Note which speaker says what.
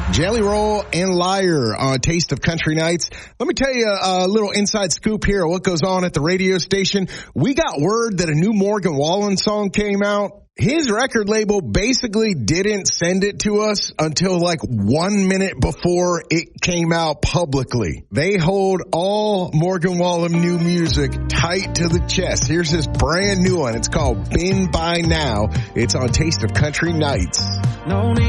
Speaker 1: Jelly Roll and Liar on Taste of Country Nights. Let me tell you a little inside scoop here of what goes on at the radio station. We got word that a new Morgan Wallen song came out. His record label basically didn't send it to us until like 1 minute before it came out publicly. They hold all Morgan Wallen new music tight to the chest. Here's his brand new one. It's called Been By Now. It's on Taste of Country Nights.
Speaker 2: No need